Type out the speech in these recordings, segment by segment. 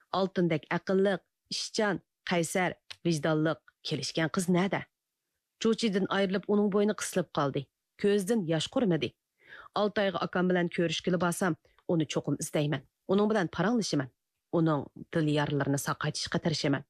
Altındek aqılliq, ishchan, qaysar, vijdonliq, kelishgan qiz nada? Jochidan ayrilib uning bo'yni qisilib qoldi. Ko'zdan yosh qurmadi. Altayga akam bilan ko'rishgili borsam, uni cho'qim izlayman. Uning bilan paranglashaman. Uning dil yaralarini saqaytishga tirishaman.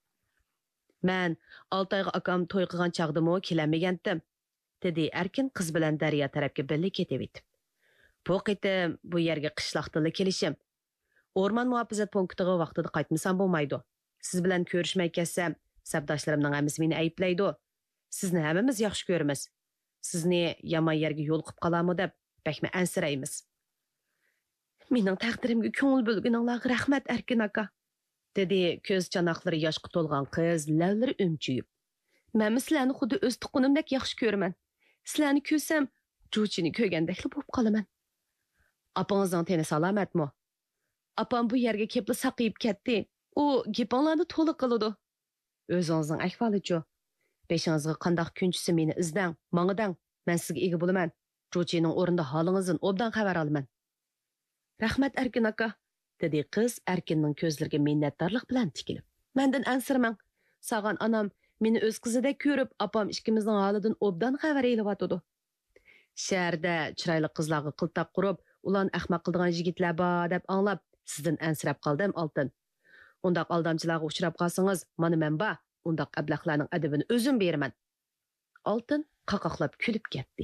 Men Altayga akam to'y qilgan chaqdimi kelamagandim, dedi Erkin qiz bilan Daryo tarafga birga ketib etib. Bu qitim bu yerga qishloqdala kelishim. O'rmon muhofazat punktiga vaqtida qaytmasam bo'lmaydi. Siz bilan ko'rishmay kelsam, sabdoshlarimning hammasi meni ayblaydi. Sizni hammamiz yaxshi ko'ramiz. Sizni yomon yerga yo'l qilib qolamo deb bakma ansiraymiz. Mening taqdirimga ko'ngil bo'lganinglarga rahmat Erkin aka, dedi ko'z chanoqlari yoshga to'lgan qiz lavlari o'mchiyib. Men sizlarni xuddi o'z tuqqunimdek yaxshi ko'raman. Sizlarni ko'rsam, Jochini ko'rgandek bo'lib qolaman. Apangizning teni salomatmi? Apam bu yerga kelib saqayib ketdi. U gapinglarni to'liq qiladi. O'zingizning ahvoli-chi? Beshingizga qandoq kunchisi meni izdang, mangidang, men sizga ega bo'laman. Jochining o'rinda holingizdan obdan xabar olaman. Rahmat Erkin aka, dedi qiz Erkinning ko'zlariga minnatdorlik bilan tikilib. Mendan ansirmang. Sağan anam meni o'z qizidek ko'rib, apam ikkimizning holidan obdan xabar elayotdi. Shaharda chiroyli qizlarga qiltaq qurib, ulan ahmoq qildigan yigitlar bor deb anglab, sizdan ansirab qoldim Oltin. Undaq aldamchilarga uchrab qolsangiz, mana men ba, undaq ablaqlarning adabini o'zim beraman. Oltin qaqoqlab kulib ketdi.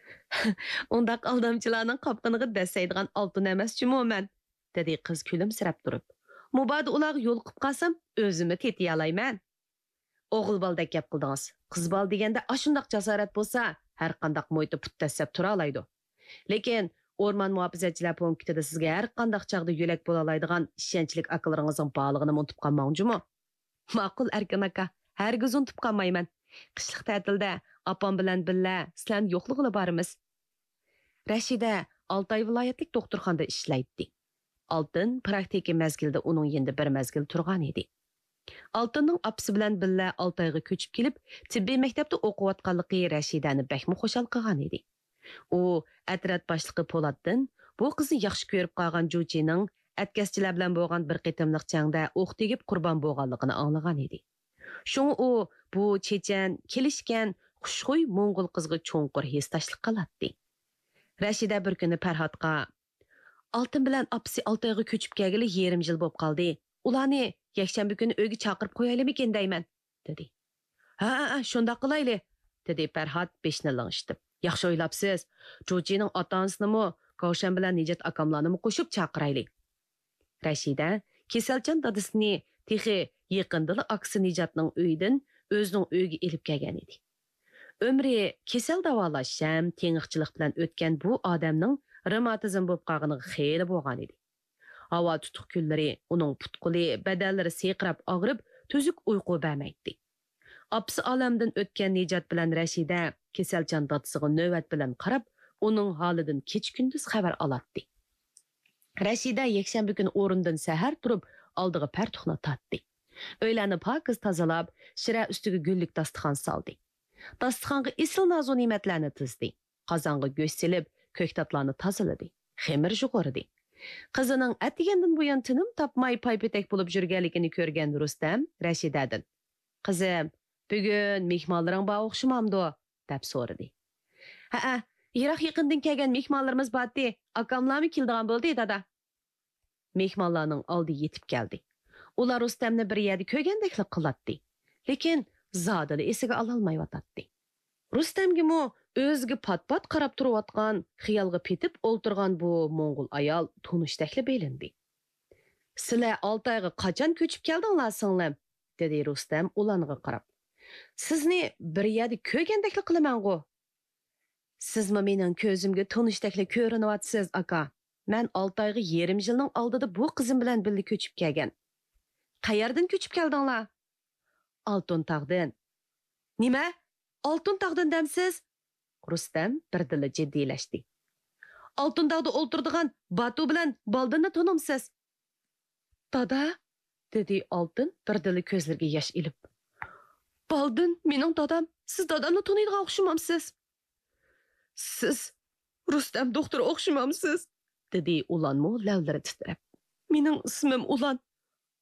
Undaq aldamchilarning qopqiniga dasaydigan oltin emaschi-mu men, dedi qiz kulimsirab turib. Mubod ular yo'l qilib qolsam, o'zimni tetiy olayman. O'g'il boldek gap qildingiz. Qiz bol deganda ashundaq jasorat bo'lsa, har qandoq mo'yta put tasab tura oladi. Lekin o'rmon muhofazatchilar punktida sizga har qandoq chaqda yo'lak bo'la oladigan ishonchlik aqllaringizning borlig'ini unutib qolmangchi-mi? Ma'qul Erkin aka, hargiz unutib qolmayman. Qishliq ta'tilda opam bilan billa sizlarni yo'qlig'ini borimiz. Rashida Altay viloyatlik doktorxonada ishlaydi. Oltin praktika mezgilda uning yenda bir mezgil turgan edi. Oltinning opasi bilan billa Altayga ko'chib kelib, tibbiy maktabda o'qiyotganligi Rashidani bakmi xushal qilgan edi. U atrat boshlig'i Po'latdan bu qizni yaxshi ko'rib qolgan Jochining atkaschilar bilan bo'lgan bir qitimliq jangda o'q tegib qurbon bo'lganligini anglagan edi. Shunga u bu chechan, kelishgan, xushxuy Mo'ng'ul qizga cho'nqur hesdashlik qiladi. Rashida bir kuni Farhodga Oltin bilan opasi Altayga ko'chib kelgili yarim yil bo'lib qoldi. Ularni yakshanba kuni uyga chaqirib qo'yaylikmi deyman, dedi. Ha, shunday qilaylik, dedi Farhod beshni lang'ishib. Yaxshi o'ylabsiz. Jochining ota-onasini Kavshan bilan Nijat akamlarni qo'shib chaqiraylik. Rashida kasalchan dadasini texi yaqindala aksi Nijatning uyidan o'zining uyiga elib kelgan edi. Umri kasal davolash ham teng'iqchilik bilan o'tgan bu odamning revmatizm bo'lib qolganiga xeyli bo'lgan edi. Havo tutuq kunlari uning putquli badallari seqirab og'rib, tuzuk uyqu bermaydi. Apsi olamdan o'tgan Nijat bilan Rashida kasalchan dadasiga navbat bilan qarab, uning holidan kech-kunduz xabar oladi. Rashida yakshanba kuni o'rindan sahar turib, oldiga partuxni tatdi. O'ylarni pokiz tozalab, shira ustiga gullik dasturxon soldi. Dasturxonga isl nozu ne'matlarni tizdi. Qozonga go'sht silib, ko'ktatlarni tozaladi. Xemir jug'urdi. Qizining atigandan buyon tinim topmay paypetek bo'lib yurganligini ko'rgan Rustam Rashidadan: "Qizim, bugun mehmonlaring bor o'xshamamdi?" deb so'radi. "Ha, yiroq yaqindan kelgan mehmonlarimiz bordi. Akamlarmi keldigan bo'ldi, dada." Mehmonlarning oldi yetib keldi. Ular Rustamni bir yerda ko'rgandeklik qiladi. Lekin zodili esiga ololmayotdi. Rustamga o'ziga pat-pat qarab turayotgan, xiyolga petib o'ltirgan bu Mo'ng'ul ayol tonishdakli belindi. "Sizlar Altayga qachon ko'chib keldinglar singlim?" dedi Rustam ularga qarab. "Sizni bir yerda ko'rgandekli qilaman-ku." "Sizmi mening ko'zimga tonishdakli ko'rinyapsiz, aka? Men Altayga yarim yilning oldida bu qizim bilan birga ko'chib kelgan." "Qayerdan ko'chib keldinglar?" "Oltin tog'dan." "Nima? Oltin tog'dan demsiz?" Rustam birdila jiddiylashdi. "Oltin tog'da o'ltirdigan Batu bilan Boldinni tanimsiz?" "Dada," dedi Oltin birdila ko'zlariga yosh ilib. "Boldin mening dadam. Siz dadamni taniydigan o'xshamamsiz." "Siz Rustam doktor o'xshamamsiz," dedi ulanmo lavlari titrab. "Mening ismim Ulan.